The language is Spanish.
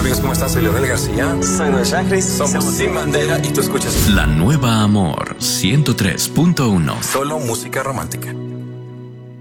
amigos, ¿cómo están? Soy Leonel García. Soy Noel Chagris. Somos Sin Bandera y tú escuchas La Nueva Amor 103.1. solo música romántica.